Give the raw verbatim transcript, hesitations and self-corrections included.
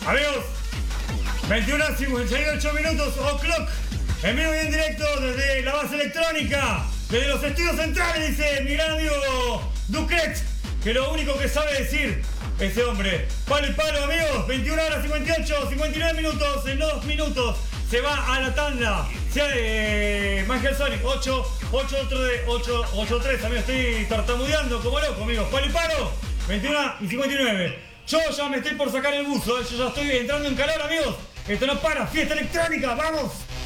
Amigos, veintiuna cincuenta y ocho minutos, o'clock, en vivo y en directo desde la base electrónica, desde los estudios centrales, dice mi gran amigo Ducret, que lo único que sabe decir ese hombre. Palo y palo, amigos, veintiuna horas cincuenta y ocho, cincuenta y nueve minutos, en dos minutos se va a la tanda. Se eh, Magic Sonic, ocho, ocho, otro de ocho, ocho, tres, amigos, estoy tartamudeando como loco, amigos. Palo y palo, veintiuna y cincuenta y nueve. Yo ya me estoy por sacar el buzo, yo ya estoy entrando en calor, amigos. Esto no para, fiesta electrónica, ¡vamos!